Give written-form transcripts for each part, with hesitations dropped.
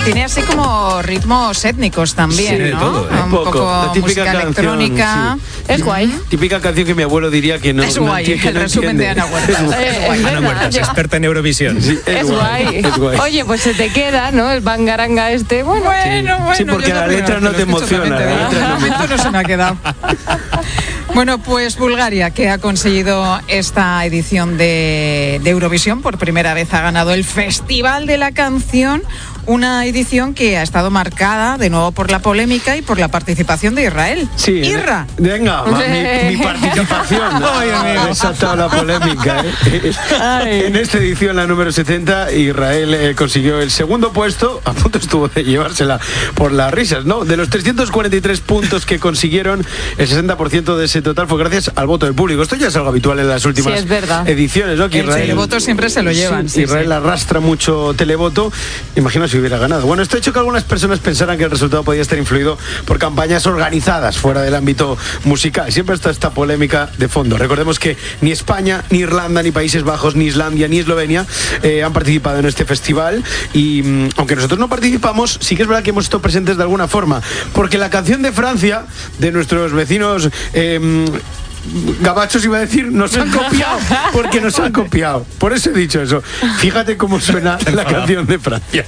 Tiene así como ritmos étnicos también, sí, ¿no? Todo, un poco la típica música canción, electrónica. sí. Es guay. Típica canción que mi abuelo diría que no. Es guay, que el resumen de Ana Huertas. Es guay. Ana Huertas, experta en Eurovisión. Sí, Es guay. Oye, pues se te queda, ¿no? El bangaranga este. Bueno, Sí, porque la letra no te emociona. De momento no se me ha quedado. Bueno, pues Bulgaria, que ha conseguido esta edición de Eurovisión, por primera vez ha ganado el Festival de la Canción, una edición que ha estado marcada de nuevo por la polémica y por la participación de Israel. Sí, Irra. Venga, mi participación ha desatado la polémica. En esta edición, la número 70, Israel consiguió el segundo puesto, a punto estuvo de llevársela por las risas, ¿no? De los 343 puntos que consiguieron, el 60% de ese total fue gracias al voto del público. Esto ya es algo habitual en las últimas ediciones, ¿no? Que el televoto siempre se lo llevan. Sí, Israel arrastra mucho televoto. Imagino si hubiera ganado. Bueno, esto ha hecho que algunas personas pensaran que el resultado podía estar influido por campañas organizadas fuera del ámbito musical. Siempre está esta polémica de fondo. Recordemos que ni España, ni Irlanda, ni Países Bajos, ni Islandia, ni Eslovenia han participado en este festival y aunque nosotros no participamos, sí que es verdad que hemos estado presentes de alguna forma, porque la canción de Francia, de nuestros vecinos gabachos, iba a decir, nos han copiado, porque nos han copiado. Por eso he dicho eso. Fíjate cómo suena la canción de Francia.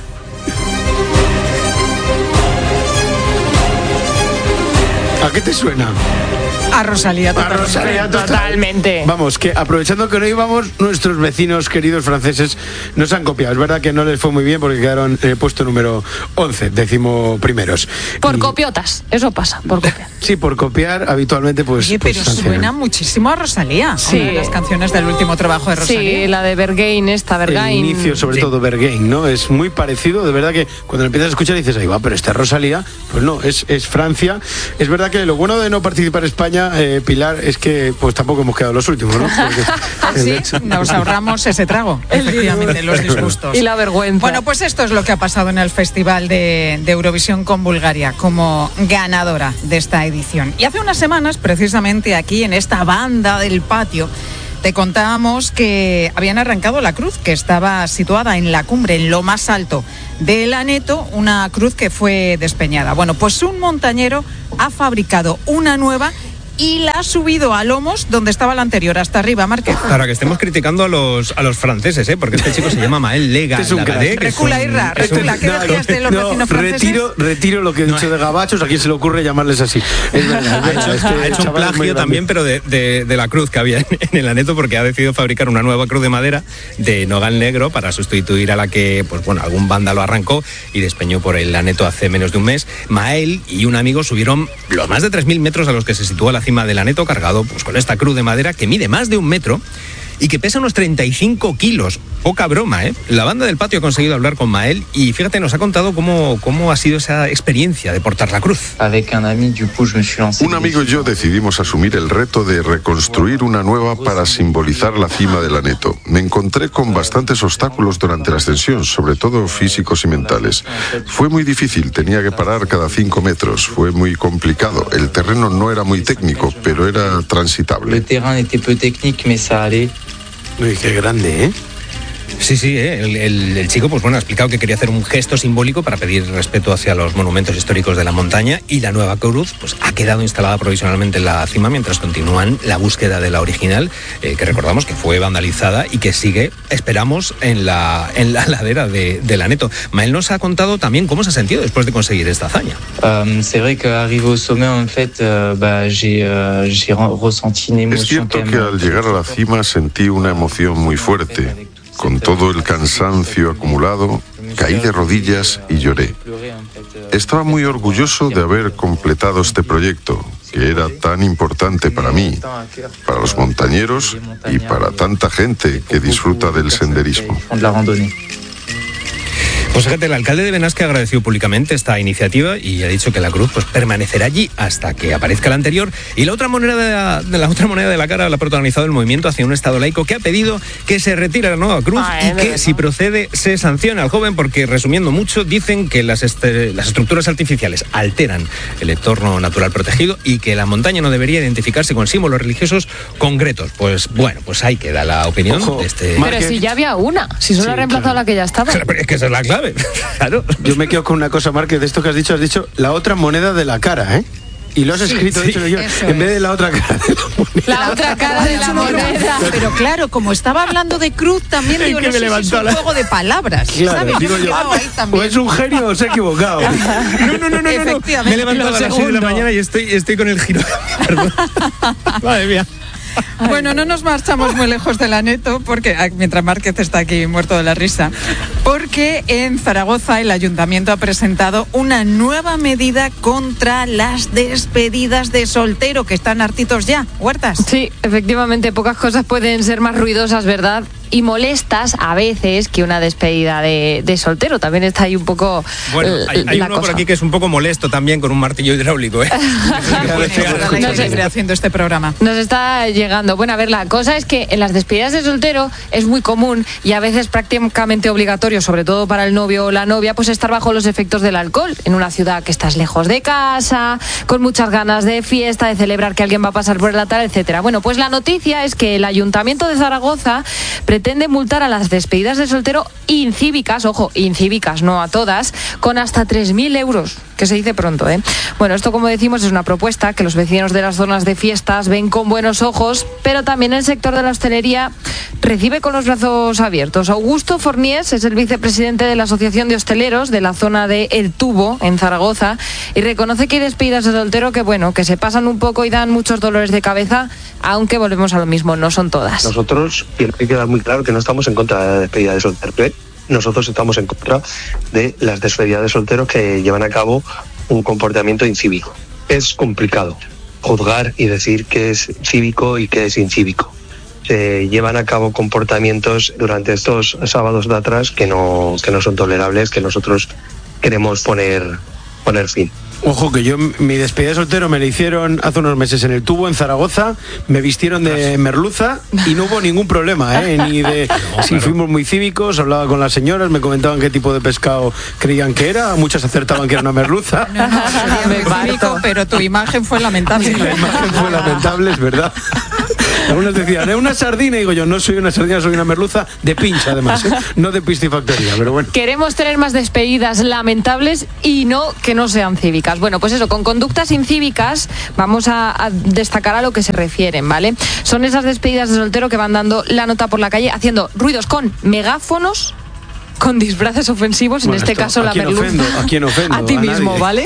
¿A qué te suena? A Rosalía, totalmente. Vamos, que aprovechando que no íbamos, nuestros vecinos queridos franceses nos han copiado. Es verdad que no les fue muy bien porque quedaron en el puesto número 11, 11º. Por copiotas, eso pasa, por copiar. Sí, por copiar habitualmente, pues... Oye, pero suena muchísimo a Rosalía. Sí. Una de las canciones del último trabajo de Rosalía. Sí, la de Berghain, El inicio, sobre todo, Berghain, ¿no? Es muy parecido, de verdad que cuando lo empiezas a escuchar dices, ahí va, pero esta es Rosalía. Pues no, es Francia. Es verdad que lo bueno de no participar España, Pilar, es que pues tampoco hemos quedado los últimos, ¿no? Sí, nos ahorramos ese trago, efectivamente, los disgustos. Y la vergüenza. Bueno, pues esto es lo que ha pasado en el Festival de Eurovisión con Bulgaria como ganadora de esta edición. Y hace unas semanas, precisamente aquí en esta banda del patio, te contábamos que habían arrancado la cruz, que estaba situada en la cumbre, en lo más alto del Aneto, una cruz que fue despeñada. Bueno, pues un montañero ha fabricado una nueva y la ha subido a lomos donde estaba la anterior, hasta arriba, Márquez. Para que estemos criticando a los franceses, porque este chico se llama Mael Lega. Es un crack. Recula, Irra, recula. ¿Qué decías de los vecinos franceses? Retiro lo que he dicho de gabachos. ¿A quién se le ocurre llamarles así? Es verdad, ha hecho un plagio también, pero de la cruz que había en el Aneto, porque ha decidido fabricar una nueva cruz de madera de nogal negro para sustituir a la que, pues bueno, algún vándalo arrancó y despeñó por el Aneto hace menos de un mes. Mael y un amigo subieron los más de 3.000 metros a los que se sitúa la cima del Aneto, cargado pues con esta cruz de madera que mide más de 1 metro y que pesa unos 35 kilos. Poca broma, ¿eh? La banda del patio ha conseguido hablar con Mael y fíjate, nos ha contado cómo ha sido esa experiencia de portar la cruz. Un amigo y yo decidimos asumir el reto de reconstruir una nueva para simbolizar la cima del Aneto. Me encontré con bastantes obstáculos durante la ascensión, sobre todo físicos y mentales. Fue muy difícil, tenía que parar cada 5 metros, fue muy complicado. El terreno no era muy técnico, pero era transitable. El terreno était peu technique, mais ça allait. Uy, qué grande, ¿eh? Sí, el chico, pues bueno, ha explicado que quería hacer un gesto simbólico para pedir respeto hacia los monumentos históricos de la montaña, y la nueva cruz pues ha quedado instalada provisionalmente en la cima mientras continúan la búsqueda de la original, que recordamos que fue vandalizada y que sigue, esperamos, en la ladera del Aneto. Mael nos ha contado también cómo se ha sentido después de conseguir esta hazaña. C'est vrai qu'arrivé au sommet, en fait, j'ai ressenti une émotion. Es cierto que al llegar a la cima sentí una emoción muy fuerte. Con todo el cansancio acumulado, caí de rodillas y lloré. Estaba muy orgulloso de haber completado este proyecto, que era tan importante para mí, para los montañeros y para tanta gente que disfruta del senderismo. Pues fíjate, el alcalde de Benasque agradeció públicamente esta iniciativa y ha dicho que la cruz pues permanecerá allí hasta que aparezca la anterior. Y la otra moneda de la cara la ha protagonizado el movimiento hacia un Estado laico, que ha pedido que se retire la nueva cruz y que, si procede, se sancione al joven, porque, resumiendo mucho, dicen que las estructuras artificiales alteran el entorno natural protegido y que la montaña no debería identificarse con símbolos religiosos concretos. Pues bueno, pues ahí queda la opinión de este... Pero si ya había una, si solo ha reemplazado la que ya estaba. Pero es que esa es la clave. sabe. Claro. Yo me quedo con una cosa, Marc, de esto que has dicho la otra moneda de la cara, ¿eh? Y lo has escrito, sí, dicho yo, en vez de la otra cara de la moneda. La otra cara de la moneda. Pero claro, como estaba hablando de cruz, también digo, no sé si es un juego de palabras. Claro, ¿sabes? digo yo, o es un genio o se ha equivocado. No. Efectivamente. Me he levantado a las 6 de la mañana y estoy con el giro. Madre mía. Bueno, no nos marchamos muy lejos del Aneto, porque mientras Márquez está aquí muerto de la risa, porque en Zaragoza el ayuntamiento ha presentado una nueva medida contra las despedidas de soltero, que están hartitos ya. Huertas. Sí, efectivamente, pocas cosas pueden ser más ruidosas, ¿verdad? Y molestas a veces que una despedida de soltero. También está ahí un poco. Bueno, hay la uno cosa. por aquí que es un poco molesto también con un martillo hidráulico, ¿eh? No sé, haciendo este programa. Nos está llegando. Bueno, a ver, la cosa es que en las despedidas de soltero es muy común y a veces prácticamente obligatorio, sobre todo para el novio o la novia, pues estar bajo los efectos del alcohol en una ciudad que estás lejos de casa, con muchas ganas de fiesta, de celebrar que alguien va a pasar por el altar, etcétera. Bueno, pues la noticia es que el Ayuntamiento de Zaragoza pretende multar a las despedidas de soltero incívicas, ojo, incívicas, no a todas, con hasta 3.000 euros, que se dice pronto, ¿eh? Bueno, esto, como decimos, es una propuesta que los vecinos de las zonas de fiestas ven con buenos ojos, pero también el sector de la hostelería recibe con los brazos abiertos. Augusto Forniés es el vicepresidente de la Asociación de Hosteleros de la zona de El Tubo, en Zaragoza, y reconoce que hay despedidas de soltero que, bueno, que se pasan un poco y dan muchos dolores de cabeza, aunque volvemos a lo mismo, no son todas. Nosotros, tiene que quedar muy claro que no estamos en contra de la despedida de soltero. Nosotros estamos en contra de las despedidas de solteros que llevan a cabo un comportamiento incívico. Es complicado juzgar y decir qué es cívico y qué es incívico. Se llevan a cabo comportamientos durante estos sábados de atrás que no son tolerables, que nosotros queremos poner fin. Ojo, que yo mi despedida de soltero me la hicieron hace unos meses en El Tubo, en Zaragoza, me vistieron de merluza y no hubo ningún problema, ni de si fuimos muy cívicos, hablaba con las señoras, me comentaban qué tipo de pescado creían que era, muchas acertaban que era una merluza. No, sería muy cívico, pero tu imagen fue lamentable. La imagen fue lamentable, es verdad. Algunos decían, es una sardina, y digo yo, no soy una sardina, soy una merluza de pincha, además, no de piscifactoría, pero bueno. Queremos tener más despedidas lamentables y no que no sean cívicas. Bueno, pues eso, con conductas incívicas vamos a destacar a lo que se refieren, ¿vale? Son esas despedidas de soltero que van dando la nota por la calle haciendo ruidos con megáfonos, con disfraces ofensivos, bueno, en este caso la merluza. ¿A quién ofendo? A ti mismo, nadie. ¿vale?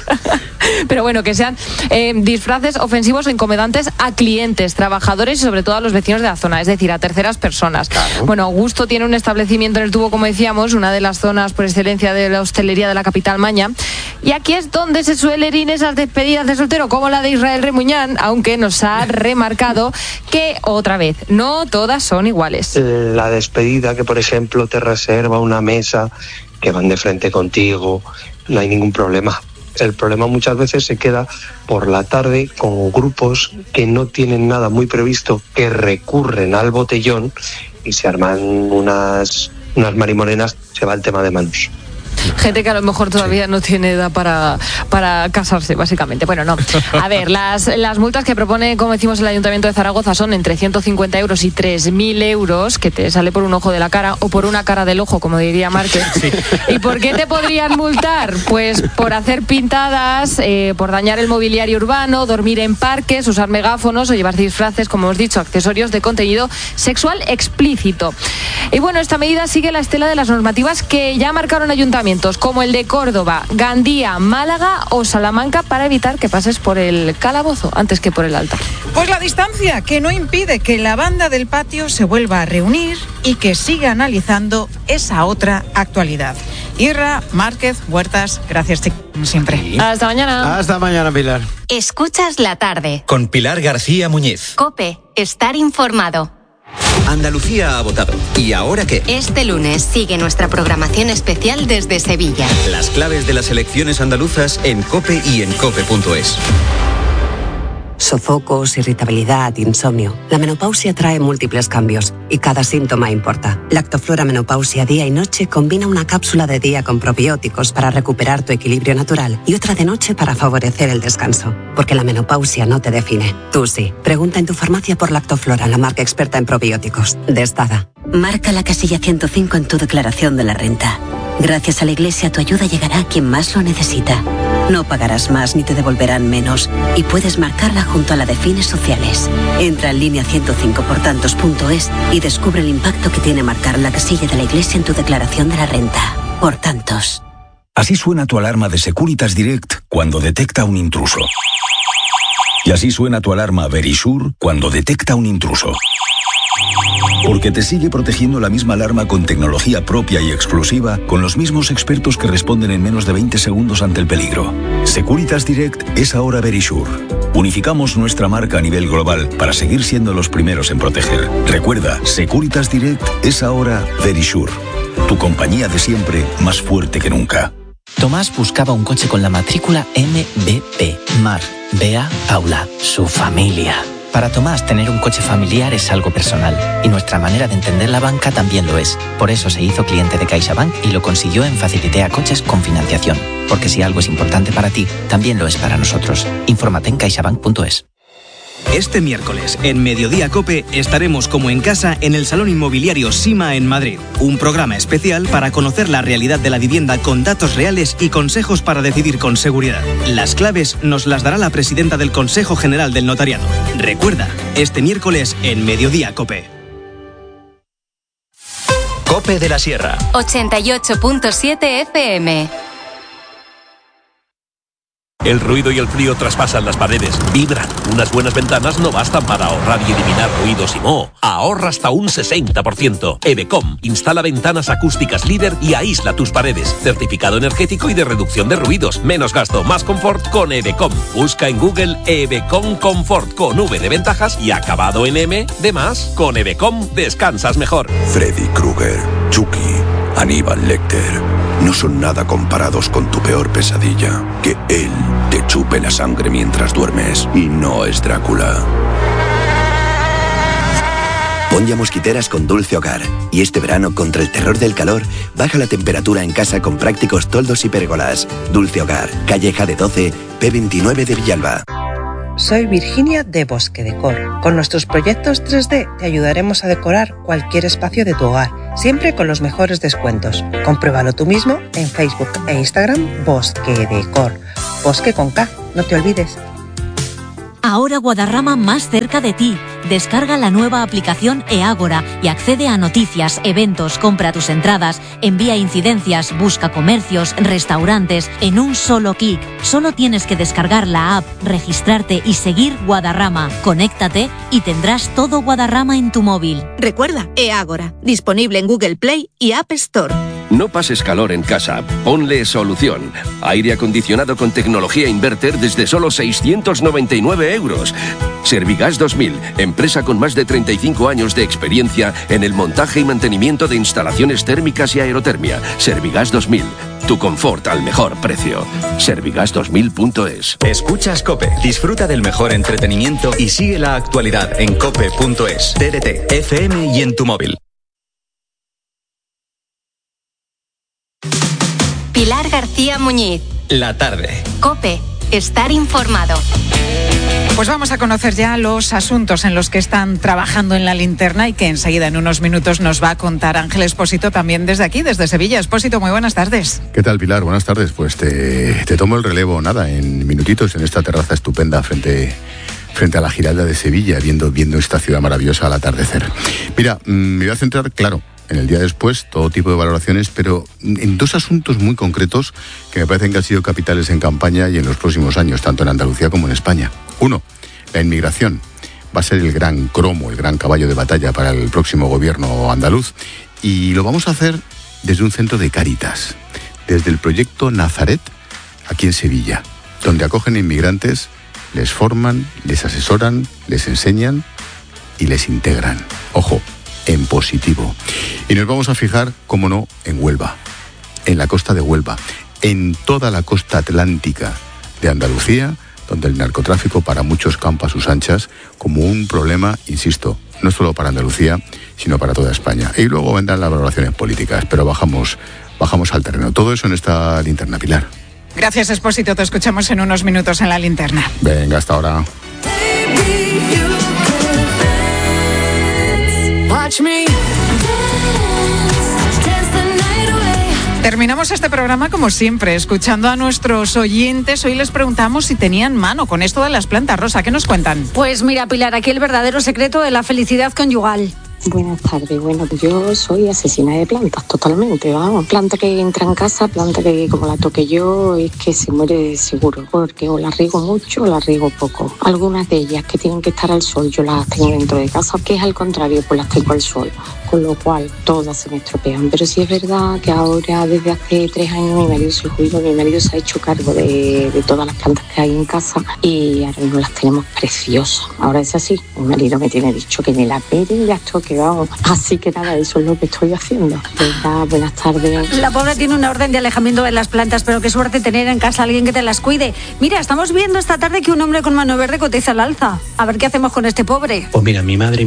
Pero bueno, que sean disfraces ofensivos o incomodantes a clientes, trabajadores y sobre todo a los vecinos de la zona, es decir, a terceras personas. Claro. Bueno, Augusto tiene un establecimiento en El Tubo, como decíamos, una de las zonas por excelencia de la hostelería de la capital maña, y aquí es donde se suelen ir esas despedidas de soltero, como la de Israel Remuñán, aunque nos ha remarcado que, otra vez, no todas son iguales. La despedida que, por ejemplo, te reserva una mesa, que van de frente contigo, no hay ningún problema. El problema muchas veces se queda por la tarde con grupos que no tienen nada muy previsto, que recurren al botellón y se arman unas marimonenas, se va el tema de manos. Gente que a lo mejor todavía no tiene edad para casarse, básicamente. Bueno, no. A ver, las multas que propone, como decimos, el Ayuntamiento de Zaragoza son entre 150 euros y 3.000 euros, que te sale por un ojo de la cara o por una cara del ojo, como diría Márquez. Sí. ¿Y por qué te podrían multar? Pues por hacer pintadas, por dañar el mobiliario urbano, dormir en parques, usar megáfonos o llevar disfraces, como hemos dicho, accesorios de contenido sexual explícito. Y bueno, esta medida sigue la estela de las normativas que ya marcaron ayuntamientos como el de Córdoba, Gandía, Málaga o Salamanca, para evitar que pases por el calabozo antes que por el altar. Pues la distancia, que no impide que la banda del patio se vuelva a reunir y que siga analizando esa otra actualidad. Irra, Márquez, Huertas, gracias como siempre. Sí. Hasta mañana. Hasta mañana, Pilar. Escuchas la tarde. Con Pilar García Muñiz. COPE, estar informado. Andalucía ha votado. ¿Y ahora qué? Este lunes sigue nuestra programación especial desde Sevilla. Las claves de las elecciones andaluzas en COPE y en COPE.es. Sofocos, irritabilidad, insomnio. La menopausia trae múltiples cambios y cada síntoma importa. Lactoflora Menopausia Día y Noche combina una cápsula de día con probióticos para recuperar tu equilibrio natural y otra de noche para favorecer el descanso. Porque la menopausia no te define. Tú sí. Pregunta en tu farmacia por Lactoflora, la marca experta en probióticos. De Estada. Marca la casilla 105 en tu declaración de la renta. Gracias a la Iglesia, tu ayuda llegará a quien más lo necesita. No pagarás más ni te devolverán menos. Y puedes marcarla junto a la de fines sociales. Entra en línea 105portantos.es y descubre el impacto que tiene marcar la casilla de la Iglesia en tu declaración de la renta. Por tantos. Así suena tu alarma de Securitas Direct cuando detecta un intruso. Y así suena tu alarma Verisure cuando detecta un intruso. Porque te sigue protegiendo la misma alarma con tecnología propia y exclusiva, con los mismos expertos que responden en menos de 20 segundos ante el peligro. Securitas Direct es ahora Verisure. Unificamos nuestra marca a nivel global para seguir siendo los primeros en proteger. Recuerda, Securitas Direct es ahora Verisure. Tu compañía de siempre, más fuerte que nunca. Tomás buscaba un coche con la matrícula MBP. Mar, Bea, Paula, su familia. Para Tomás, tener un coche familiar es algo personal, y nuestra manera de entender la banca también lo es. Por eso se hizo cliente de CaixaBank y lo consiguió en Facilitea Coches con financiación. Porque si algo es importante para ti, también lo es para nosotros. Infórmate en caixabank.es. Este miércoles, en Mediodía COPE, estaremos como en casa en el Salón Inmobiliario Sima en Madrid. Un programa especial para conocer la realidad de la vivienda con datos reales y consejos para decidir con seguridad. Las claves nos las dará la presidenta del Consejo General del Notariado. Recuerda, este miércoles en Mediodía COPE. COPE de la Sierra. 88.7 FM. El ruido y el frío traspasan las paredes, vibran. Unas buenas ventanas no bastan para ahorrar y eliminar ruidos y moho. Ahorra hasta un 60%. Evecom instala ventanas acústicas líder y aísla tus paredes. Certificado energético y de reducción de ruidos. Menos gasto, más confort con Evecom. Busca en Google Evecom Comfort con V de ventajas y acabado en M de más. Con Evecom descansas mejor. Freddy Krueger, Chucky, Aníbal Lecter no son nada comparados con tu peor pesadilla. Que él te chupe la sangre mientras duermes y no es Drácula. Pon ya mosquiteras con Dulce Hogar. Y este verano, contra el terror del calor, baja la temperatura en casa con prácticos toldos y pérgolas. Dulce Hogar, calle Jade 12, P29 de Villalba. Soy Virginia de Bosque Decor. Con nuestros proyectos 3D te ayudaremos a decorar cualquier espacio de tu hogar, siempre con los mejores descuentos. Compruébalo tú mismo en Facebook e Instagram Bosque Decor. Bosque con K, no te olvides. Ahora Guadarrama más cerca de ti. Descarga la nueva aplicación eAgora y accede a noticias, eventos, compra tus entradas, envía incidencias, busca comercios, restaurantes en un solo clic. Solo tienes que descargar la app, registrarte y seguir Guadarrama. Conéctate y tendrás todo Guadarrama en tu móvil. Recuerda, eAgora, disponible en Google Play y App Store. No pases calor en casa, ponle solución. Aire acondicionado con tecnología inverter desde solo 699 €. Servigas 2000, empresa con más de 35 años de experiencia en el montaje y mantenimiento de instalaciones térmicas y aerotermia. Servigas 2000, tu confort al mejor precio. Servigas2000.es. Escuchas COPE, disfruta del mejor entretenimiento y sigue la actualidad en cope.es, TDT, FM y en tu móvil. Pilar García Muñiz. La tarde. COPE. Estar informado. Pues vamos a conocer ya los asuntos en los que están trabajando en la linterna y que enseguida en unos minutos nos va a contar Ángel Expósito también desde aquí, desde Sevilla. Expósito, muy buenas tardes. ¿Qué tal, Pilar? Buenas tardes. Pues te tomo el relevo, en minutitos en esta terraza estupenda frente a la Giralda de Sevilla, viendo esta ciudad maravillosa al atardecer. Mira, me voy a centrar, claro, en el día después, todo tipo de valoraciones, pero en dos asuntos muy concretos que me parecen que han sido capitales en campaña y en los próximos años, tanto en Andalucía como en España. Uno, la inmigración. Va a ser el gran cromo, el gran caballo de batalla para el próximo gobierno andaluz. Y lo vamos a hacer desde un centro de Cáritas, desde el proyecto Nazaret, aquí en Sevilla, donde acogen inmigrantes, les forman, les asesoran, les enseñan y les integran. Ojo, en positivo. Y nos vamos a fijar, cómo no, en Huelva, en la costa de Huelva, en toda la costa atlántica de Andalucía, donde el narcotráfico para muchos campa a sus anchas como un problema, insisto, no solo para Andalucía, sino para toda España. Y luego vendrán las valoraciones políticas, pero bajamos al terreno. Todo eso en esta linterna, Pilar. Gracias, Expósito. Te escuchamos en unos minutos en la linterna. Venga, hasta ahora. Watch me dance the night away. Terminamos este programa como siempre, escuchando a nuestros oyentes. Hoy les preguntamos si tenían mano con esto de las plantas. Rosa, ¿qué nos cuentan? Pues mira, Pilar, aquí el verdadero secreto de la felicidad conyugal. Buenas tardes. Bueno, yo soy asesina de plantas, totalmente, vamos. Planta que entra en casa, planta que como la toque yo, es que se muere seguro, porque o la riego mucho o la riego poco. Algunas de ellas que tienen que estar al sol, yo las tengo dentro de casa, que es al contrario, pues las tengo al sol. Con lo cual todas se me estropean. Pero sí es verdad que ahora, desde hace 3 años, mi marido se jubiló, mi marido se ha hecho cargo de todas las plantas que hay en casa y ahora mismo las tenemos preciosas. Ahora es así, mi marido me tiene dicho que ni la pere ya esto que vamos. Así que nada, eso es lo que estoy haciendo. Venga, buenas tardes. La pobre tiene una orden de alejamiento de las plantas, pero qué suerte tener en casa a alguien que te las cuide. Mira, estamos viendo esta tarde que un hombre con mano verde cotiza al alza. A ver qué hacemos con este pobre. Pues mira, mi madre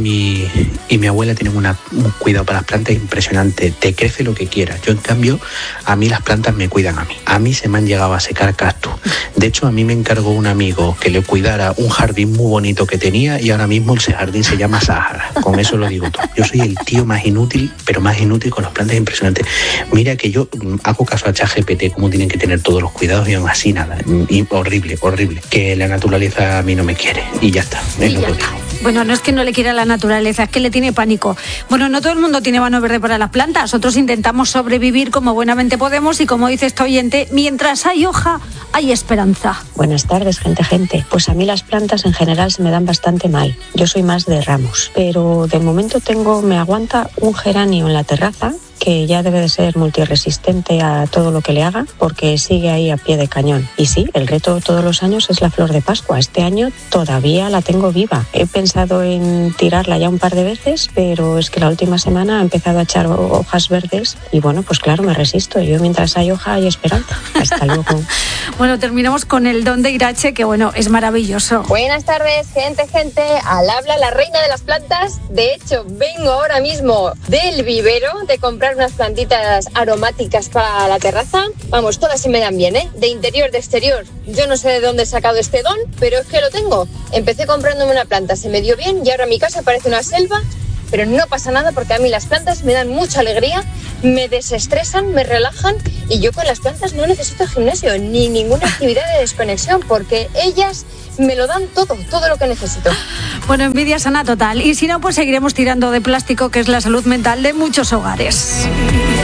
y mi abuela tienen un cuidado para las plantas impresionante. Te crece lo que quieras. Yo, en cambio, a mí las plantas me cuidan a mí. A mí se me han llegado a secar cactus. De hecho, a mí me encargó un amigo que le cuidara un jardín muy bonito que tenía y ahora mismo ese jardín se llama Sahara. Con eso lo digo todo. Yo soy el tío más inútil, pero más inútil con las plantas impresionantes. Mira que yo hago caso a ChatGPT, cómo tienen que tener todos los cuidados y aún así nada. Y horrible. Que la naturaleza a mí no me quiere. Y ya está. Bueno, no es que no le quiera la naturaleza, es que le tiene pánico. Bueno, no todo el mundo tiene mano verde para las plantas. Otros intentamos sobrevivir como buenamente podemos y, como dice este oyente, mientras hay hoja, hay esperanza. Buenas tardes, gente. Pues a mí las plantas en general se me dan bastante mal. Yo soy más de ramos, pero de momento me aguanta un geranio en la terraza, que ya debe de ser multiresistente a todo lo que le haga, porque sigue ahí a pie de cañón. Y sí, el reto todos los años es la flor de Pascua. Este año todavía la tengo viva. He pensado en tirarla ya un par de veces, pero es que la última semana ha empezado a echar hojas verdes y bueno, pues claro, me resisto. Yo mientras hay hoja hay esperanza. Hasta luego. Bueno, terminamos con el don de Irache, que bueno, es maravilloso. Buenas tardes, gente. Al habla la reina de las plantas. De hecho, vengo ahora mismo del vivero de comprar unas plantitas aromáticas para la terraza. Vamos, todas se me dan bien, ¿eh? De interior, de exterior. Yo no sé de dónde he sacado este don, pero es que lo tengo. Empecé comprándome una planta, se me dio bien y ahora mi casa parece una selva, pero no pasa nada porque a mí las plantas me dan mucha alegría, me desestresan, me relajan y yo con las plantas no necesito gimnasio ni ninguna actividad de desconexión porque ellas me lo dan todo lo que necesito. Bueno, envidia sana total. Y si no, pues seguiremos tirando de plástico, que es la salud mental de muchos hogares.